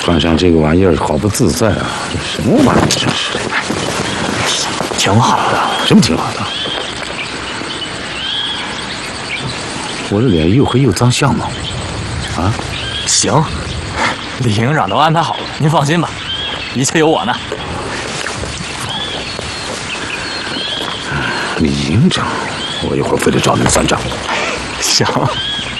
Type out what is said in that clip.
穿上这个玩意儿好不自在啊！这什么玩意儿，真是。 挺好的。 什么挺好的？我这脸又黑又脏，像吗？啊？ 行，李营长都安排好了，您放心吧，一切有我呢。 李营长，我一会儿非得找你算账。 行。